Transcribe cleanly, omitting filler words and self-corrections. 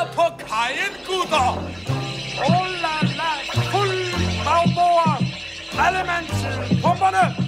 på kajen, gutter! Oh la la, fuld bagbord! Alle mand til pumperne!